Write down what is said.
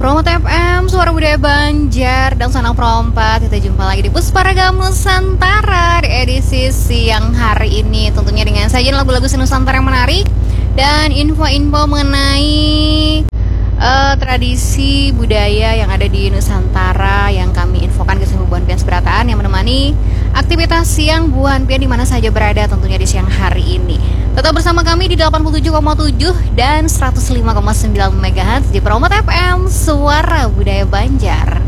Promo TFM, Suara Budaya Banjar dan Sanang Perompak. Kita jumpa lagi di Pusparagam Nusantara di edisi siang hari ini. Tentunya dengan sajian lagu-lagu Nusantara yang menarik dan info-info mengenai tradisi budaya yang ada di Nusantara yang kami infokan ke seluruh Buan Pian Seberataan yang menemani aktivitas siang Buan Pian di mana saja berada tentunya di siang hari ini. Tetap bersama kami di 87,7 dan 105,9 MHz di Promo FM Suara Budaya Banjar.